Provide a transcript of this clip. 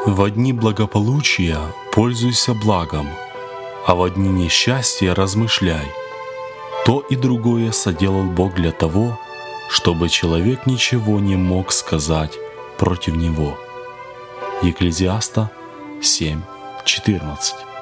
Во дни благополучия пользуйся благом, а во дни несчастья размышляй. То и другое соделал Бог для того, чтобы человек ничего не мог сказать против Него. Екклезиаста 7:14.